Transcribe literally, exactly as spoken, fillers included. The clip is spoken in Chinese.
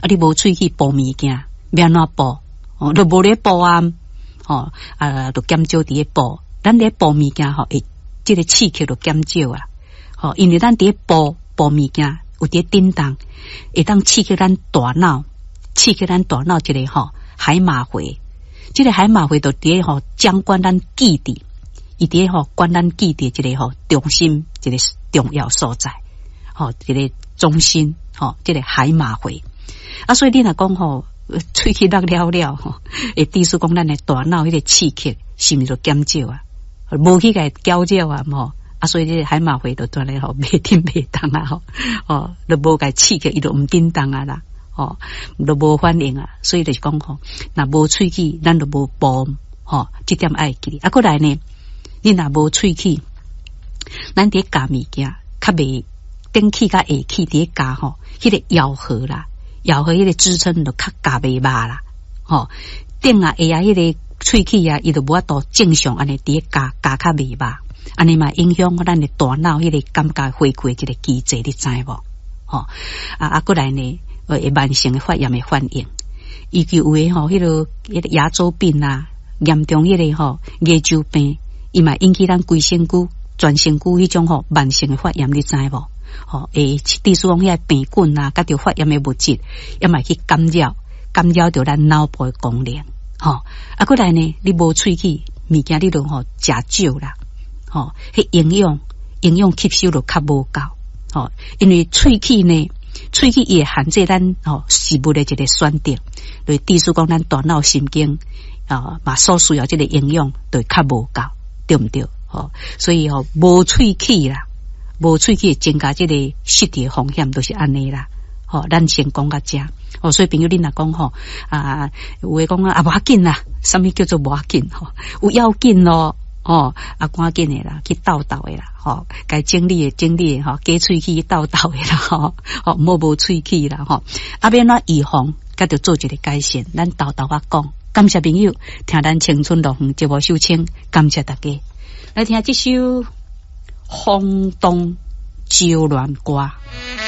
你无喙齿补物件，要安怎补？哦，都无咧补啊，哦啊，都减少伫咧补。咱咧补物件吼，会即个刺激就减少啊。吼，因为咱伫咧补补物件有伫叮当，会当刺激咱大脑，刺激咱大脑一个吼海马回。即个海马回就伫咧吼掌管咱记忆，伊伫咧吼管咱记忆一个吼中心，一个重要所在，吼一个中心，吼即个海马回。啊，所以你若讲吼，喙齿落了了吼，会致使讲咱的大脑迄个刺激是毋是就减少啊？无去甲搅扰啊，吼啊，所以这海马回就转来吼，袂叮袂当啊，吼哦，都无甲刺激，伊就毋叮当啊啦，哦，都无反应啊，所以就是讲吼，若无喙齿，咱就无补，吼，这点爱记。啊，过来呢，你若无喙齿，咱伫夹物件，较袂顶起甲下起伫夹吼，迄个咬合啦，咬合迄个支撑就较夹袂麻啦，吼，顶啊下啊迄个。喙齿啊，伊就无法度正常安尼伫夹夹较袂麻，安尼嘛影响咱的大脑迄个感觉回馈一个机制，你知无？吼啊啊，过来呢，会慢性的发炎的反应，伊就有诶吼，迄个迄个牙周病啊，严重迄个吼牙周病，伊嘛引起咱规身躯、全身躯迄种吼慢性的发炎，你知无？吼，诶，致使讲遐病菌啊，甲着发炎的物质，要嘛去干扰，干扰着咱脑部的功能。吼，啊，过来呢，你无喙齿，物件你都吼食少啦，吼，迄营养营养吸收就较无够，吼，因为喙齿呢，喙齿也限制咱吼食物的一个选择，就致使讲咱大脑神经啊，嘛所需要这个营养就较无够，对毋对？吼，所以吼无喙齿啦，无喙齿增加这个失智风险都是安尼啦。吼，咱先讲到这。哦，所以朋友你若讲吼啊，有诶讲啊，无要紧啦，什么叫做无要紧吼？有要紧咯，哦，啊，赶紧诶啦，去斗斗诶啦，吼，该整理诶整理诶吼，加喙齿斗斗诶啦，吼，吼，莫无喙齿啦，吼，啊，要哪预防，甲着做一个改善，咱斗斗啊讲，感谢朋友听咱青春乐园节目收听，感谢大家，来听这首《轰动招乱歌》。